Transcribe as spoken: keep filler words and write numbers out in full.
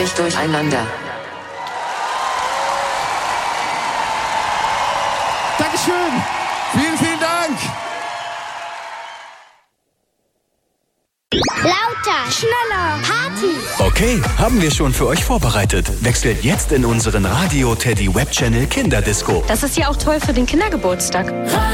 völlig durcheinander. Dankeschön. Vielen, vielen Dank. Lauter, schneller, Party. Okay, haben wir schon für euch vorbereitet. Wechselt jetzt in unseren Radio Teddy Web Channel Kinderdisco. Das ist ja auch toll für den Kindergeburtstag.